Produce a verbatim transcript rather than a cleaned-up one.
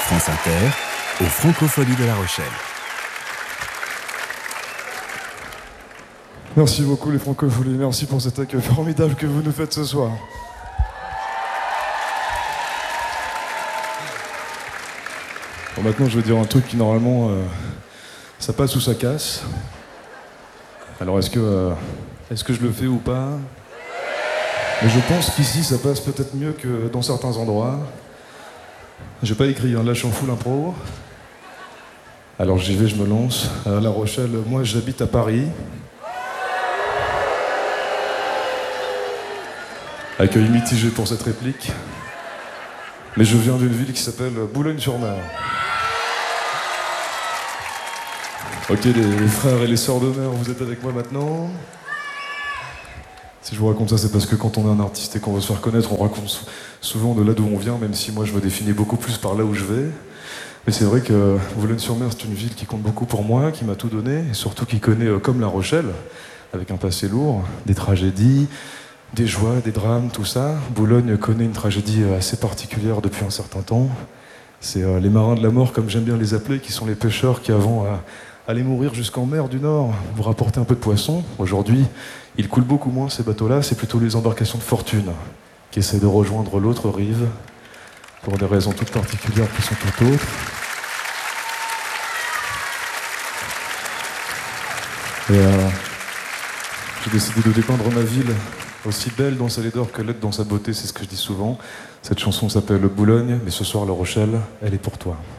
France Inter, aux Francopholies de La Rochelle. Merci beaucoup les Francopholies, merci pour cet accueil formidable que vous nous faites ce soir. Bon, maintenant je vais dire un truc qui normalement euh, ça passe ou ça casse. Alors est-ce que, euh, est-ce que je le fais ou pas? Mais je pense qu'ici ça passe peut-être mieux que dans certains endroits. J'ai pas écrit, hein, là je suis en full impro. Alors j'y vais, je me lance. À La Rochelle, moi j'habite à Paris. Accueil mitigé pour cette réplique. Mais je viens d'une ville qui s'appelle Boulogne-sur-Mer. Ok, les, les frères et les sœurs de mer, vous êtes avec moi maintenant? Si je vous raconte ça, c'est parce que quand on est un artiste et qu'on veut se faire connaître, on raconte sou- souvent de là d'où on vient, même si moi je me définis beaucoup plus par là où je vais. Mais c'est vrai que Boulogne-sur-Mer, c'est une ville qui compte beaucoup pour moi, qui m'a tout donné, et surtout qui connaît, euh, comme La Rochelle, avec un passé lourd, des tragédies, des joies, des drames, tout ça. Boulogne connaît une tragédie assez particulière depuis un certain temps. C'est euh, les marins de la mort, comme j'aime bien les appeler, qui sont les pêcheurs qui avant euh, allaient mourir jusqu'en mer du Nord pour rapporter un peu de poissons. Aujourd'hui, ils coulent beaucoup moins ces bateaux-là, c'est plutôt les embarcations de fortune qui essaient de rejoindre l'autre rive pour des raisons toutes particulières qui sont tout autres. Et euh, j'ai décidé de dépeindre ma ville aussi belle dans sa laideur que laide dans sa beauté, c'est ce que je dis souvent. Cette chanson s'appelle Boulogne, mais ce soir La Rochelle, elle est pour toi.